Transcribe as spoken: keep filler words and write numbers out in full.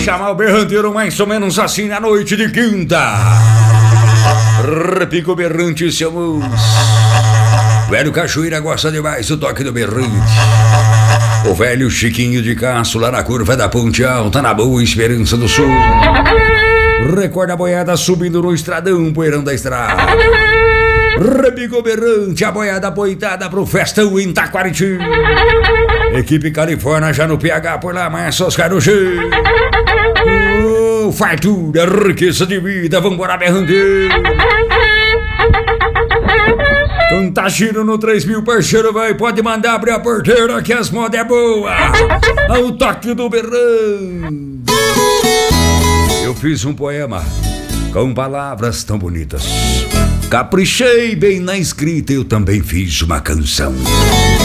chamar o berranteiro mais ou menos assim na noite de quinta. Repica o berrante, seu moço. Velho Cachoeira gosta demais do toque do berrante. O velho Chiquinho de Caço lá na curva da Ponte Alta, na Boa Esperança do Sul. Recorda a boiada subindo no estradão, poeirão da estrada. Repica o berrante, a boiada boitada pro festão em Taquaritinga. Equipe Califórnia já no P H por lá, mas só os caras cheios. Oh, fartura, riqueza de vida, vambora berranteiro. Canta giro no três mil, parceiro, vai, pode mandar abrir a porteira que as modas é boa. Ao toque do berrante. Eu fiz um poema com palavras tão bonitas. Caprichei bem na escrita, eu também fiz uma canção.